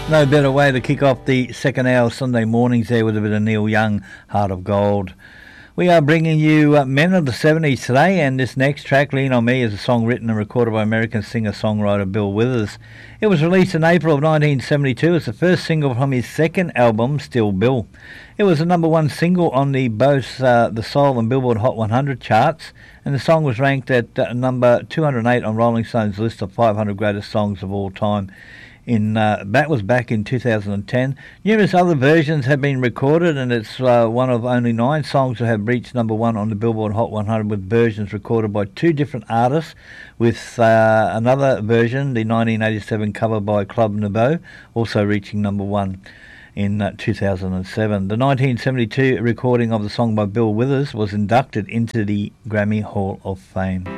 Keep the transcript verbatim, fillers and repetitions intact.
No better way to kick off the second hour Sunday mornings there with a bit of Neil Young, Heart of Gold. We are bringing you uh, Men of the seventies today, and this next track, Lean on Me, is a song written and recorded by American singer-songwriter Bill Withers. It was released in April of nineteen seventy-two as the first single from his second album, Still Bill. It was a number one single on the both uh, the Soul and Billboard Hot one hundred charts, and the song was ranked at uh, number two hundred eight on Rolling Stone's list of five hundred greatest songs of all time. In uh, that was back in two thousand ten. Numerous other versions have been recorded, and it's uh, one of only nine songs that have reached number one on the Billboard Hot one hundred, with versions recorded by two different artists, with uh, another version, the nineteen eighty-seven cover by Club Nouveau, also reaching number one in uh, two thousand seven. The nineteen seventy-two recording of the song by Bill Withers was inducted into the Grammy Hall of Fame.